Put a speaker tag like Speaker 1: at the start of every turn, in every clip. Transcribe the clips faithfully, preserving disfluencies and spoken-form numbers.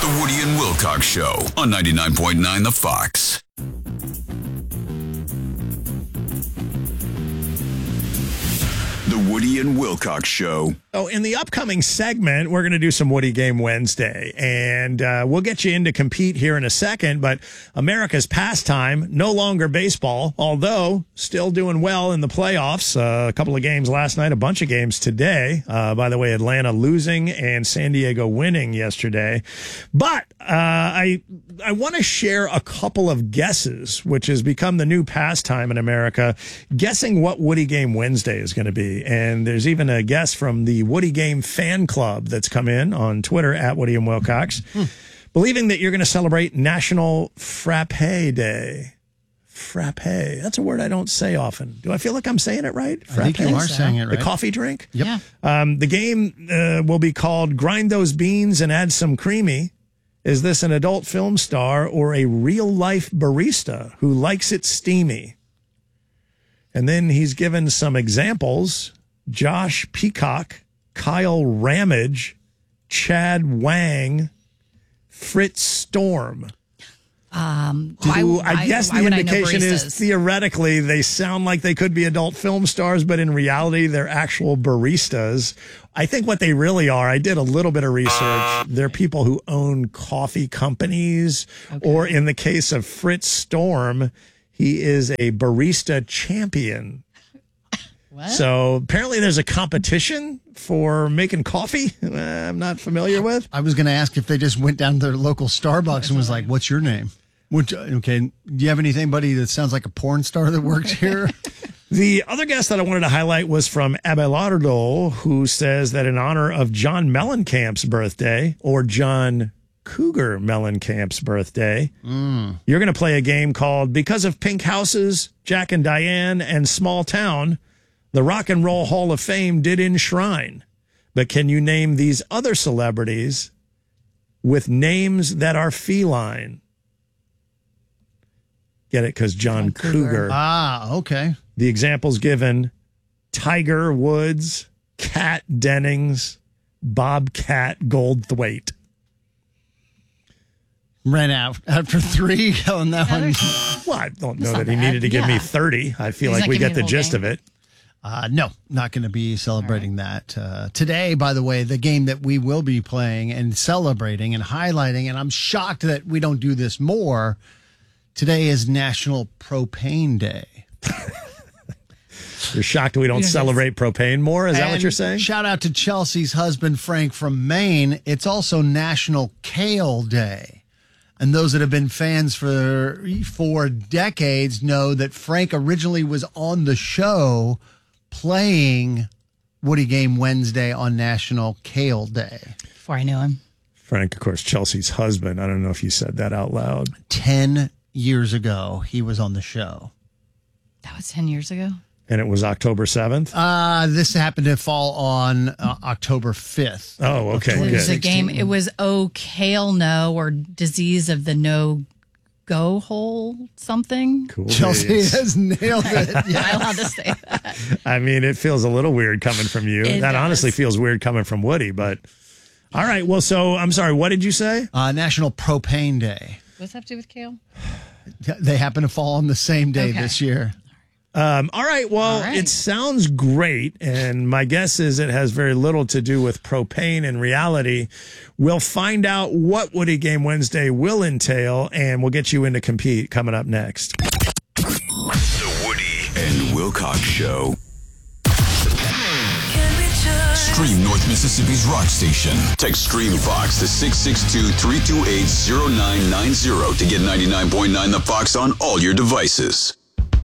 Speaker 1: The Woody and Wilcox Show on ninety-nine point nine The Fox. The Woody and Wilcox Show.
Speaker 2: Oh, in the upcoming segment, we're going to do some Woody Game Wednesday, and uh, we'll get you in to compete here in a second, but America's pastime, no longer baseball, although still doing well in the playoffs. Uh, a couple of games last night, a bunch of games today. Uh, by the way, Atlanta losing and San Diego winning yesterday. But uh, I, I want to share a couple of guesses, which has become the new pastime in America, guessing what Woody Game Wednesday is going to be. And there's even a guess from the Woody Game fan club that's come in on Twitter at Woody and Wilcox, hmm. believing that you're going to celebrate National Frappe Day. Frappe. That's a word I don't say often. Do I feel like I'm saying it right? Frappe?
Speaker 3: I think you are so. saying it right.
Speaker 2: The coffee drink?
Speaker 3: Yep.
Speaker 2: Yeah. Um, the game uh, will be called Grind Those Beans and Add Some Creamy. Is this an adult film star or a real-life barista who likes it steamy? And then he's given some examples. Josh Peacock, Kyle Ramage, Chad Wang, Fritz Storm.
Speaker 4: Um,
Speaker 2: who,
Speaker 4: why,
Speaker 2: I guess
Speaker 4: why,
Speaker 2: the
Speaker 4: why
Speaker 2: indication is theoretically they sound like they could be adult film stars, but in reality they're actual baristas. I think what they really are, I did a little bit of research. They're people who own coffee companies, okay. or in the case of Fritz Storm, he is a barista champion. What? So apparently there's a competition for making coffee I'm not familiar with.
Speaker 3: I was going to ask if they just went down to their local Starbucks and was like, what's your name? Which, okay, do you have anything, buddy, that sounds like a porn star that works here?
Speaker 2: The other guest that I wanted to highlight was from Abelardo, who says that in honor of John Mellencamp's birthday, or John Cougar Mellencamp's birthday, mm. you're going to play a game called Because of Pink Houses, Jack and Diane, and Small Town, the Rock and Roll Hall of Fame did enshrine. But can you name these other celebrities with names that are feline? Get it? Because John, John Cougar. Cougar.
Speaker 3: Ah, okay.
Speaker 2: The examples given: Tiger Woods, Kat Dennings, Bobcat Goldthwait.
Speaker 3: Ran out after three on that one.
Speaker 2: Well, I don't know that he needed to give yeah. me thirty. I feel He's like we get the gist game. of it.
Speaker 3: Uh, no, not going to be celebrating right. that. Uh, today, by the way, the game that we will be playing and celebrating and highlighting, and I'm shocked that we don't do this more, today is National Propane Day.
Speaker 2: You're shocked we don't celebrate propane more? Is and that what you're saying?
Speaker 3: Shout out to Chelsea's husband, Frank, from Maine. It's also National Kale Day. And those that have been fans for for decades know that Frank originally was on the show playing Woody Game Wednesday on National Kale Day.
Speaker 4: Before I knew him.
Speaker 2: Frank, of course, Chelsea's husband. I don't know if you said that out loud.
Speaker 3: Ten years ago, he was on the show.
Speaker 4: That was ten years ago?
Speaker 2: And it was October seventh?
Speaker 3: Uh, this happened to fall on uh, October fifth.
Speaker 2: Oh, okay.
Speaker 4: It was
Speaker 2: good.
Speaker 4: a game. It was Oh Kale No, or Disease of the No Go Hole something.
Speaker 2: Cool.
Speaker 3: Chelsea days. has nailed it.
Speaker 4: Yeah. Am I allowed to say that?
Speaker 2: I mean, it feels a little weird coming from you.
Speaker 4: It
Speaker 2: that
Speaker 4: does.
Speaker 2: honestly feels weird coming from Woody, but all right. Well, so I'm sorry. What did you say?
Speaker 3: Uh, National Propane Day.
Speaker 4: What's that have to do with kale?
Speaker 3: They happen to fall on the same day
Speaker 4: okay.
Speaker 3: this year.
Speaker 2: Um, all right. Well, all right. It sounds great. And my guess is it has very little to do with propane in reality. We'll find out what Woody Game Wednesday will entail, and we'll get you in to compete coming up next.
Speaker 1: The Woody and Wilcox Show. Stream North Mississippi's rock station. Text Stream Fox to six six two, three two eight, zero nine nine zero to get ninety-nine point nine The Fox on all your devices.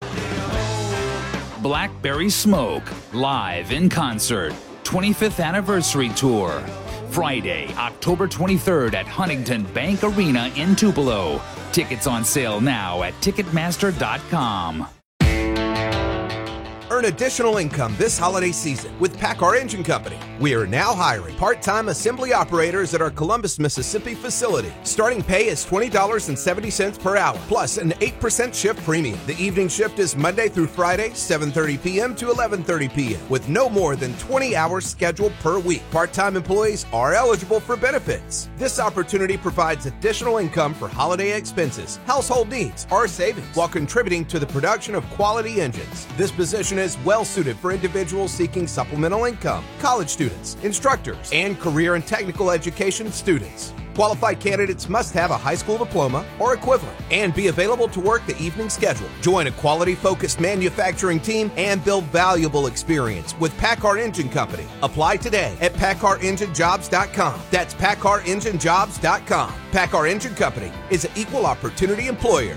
Speaker 5: Blackberry Smoke, live in concert, twenty-fifth anniversary tour. Friday, October twenty-third at Huntington Bank Arena in Tupelo. Tickets on sale now at Ticketmaster dot com.
Speaker 6: Earn additional income this holiday season with PACCAR Engine Company. We are now hiring part-time assembly operators at our Columbus, Mississippi facility. Starting pay is twenty dollars and seventy cents per hour, plus an eight percent shift premium. The evening shift is Monday through Friday, seven thirty p.m. to eleven thirty p.m. with no more than twenty hours scheduled per week. Part-time employees are eligible for benefits. This opportunity provides additional income for holiday expenses, household needs, or savings while contributing to the production of quality engines. This position is well suited for individuals seeking supplemental income, college students, instructors, and career and technical education students. Qualified candidates must have a high school diploma or equivalent and be available to work the evening schedule. Join a quality-focused manufacturing team and build valuable experience with PACCAR Engine Company. Apply today at PACCAR Engine Jobs dot com. That's PACCAR Engine Jobs dot com. PACCAR Engine Company is an equal opportunity employer.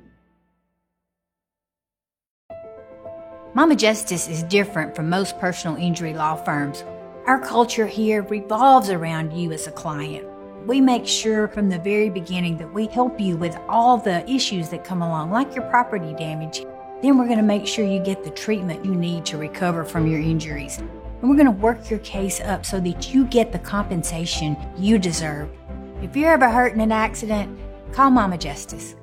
Speaker 7: Mama Justice is different from most personal injury law firms. Our culture here revolves around you as a client. We make sure from the very beginning that we help you with all the issues that come along, like your property damage. Then we're going to make sure you get the treatment you need to recover from your injuries. And we're going to work your case up so that you get the compensation you deserve. If you're ever hurt in an accident, call Mama Justice.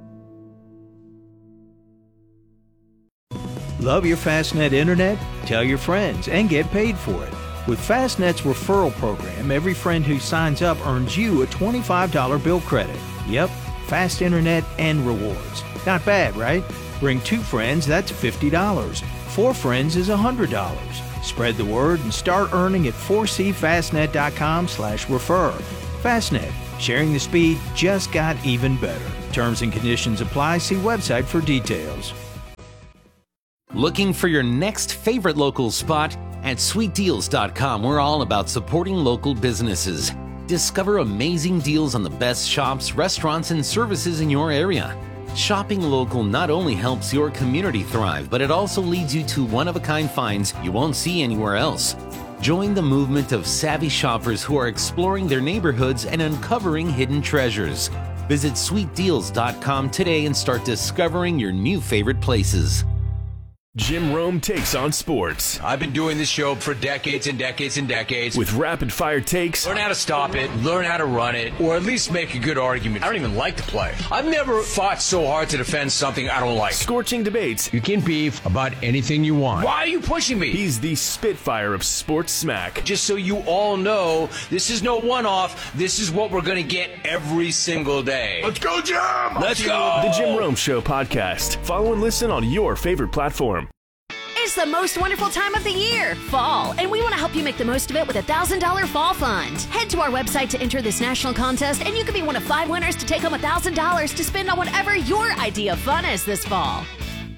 Speaker 8: Love your Fastnet internet? Tell your friends and get paid for it. With Fastnet's referral program, every friend who signs up earns you a twenty-five dollars bill credit. Yep, fast internet and rewards. Not bad, right? Bring two friends, that's fifty dollars. Four friends is one hundred dollars. Spread the word and start earning at four c fastnet dot com slash refer. Fastnet, sharing the speed just got even better. Terms and conditions apply. See website for details.
Speaker 9: Looking for your next favorite local spot? At sweet deals dot com, we're all about supporting local businesses. Discover amazing deals on the best shops, restaurants, and services in your area. Shopping local not only helps your community thrive, but it also leads you to one-of-a-kind finds you won't see anywhere else. Join the movement of savvy shoppers who are exploring their neighborhoods and uncovering hidden treasures. Visit sweet deals dot com today and start discovering your new favorite places.
Speaker 10: Jim Rome takes on sports.
Speaker 11: I've been doing this show for decades and decades and decades.
Speaker 10: With rapid-fire takes.
Speaker 11: Learn how to stop it, learn how to run it, or at least make a good argument. I don't even like the play. I've never fought so hard to defend something I don't like.
Speaker 10: Scorching debates.
Speaker 11: You can beef about anything you want. Why are you pushing me?
Speaker 10: He's the Spitfire of sports smack.
Speaker 11: Just so you all know, this is no one-off. This is what we're going to get every single day.
Speaker 10: Let's go, Jim!
Speaker 11: Let's go!
Speaker 10: The Jim Rome Show podcast. Follow and listen on your favorite platform.
Speaker 12: It's the most wonderful time of the year, fall, and we want to help you make the most of it with a one thousand dollars Fall Fund. Head to our website to enter this national contest, and you could be one of five winners to take home one thousand dollars to spend on whatever your idea of fun is this fall.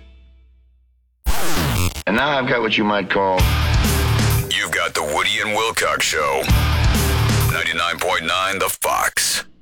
Speaker 13: And now I've got what you might call...
Speaker 1: You've got the Woody and Wilcox Show. ninety-nine point nine The Fox.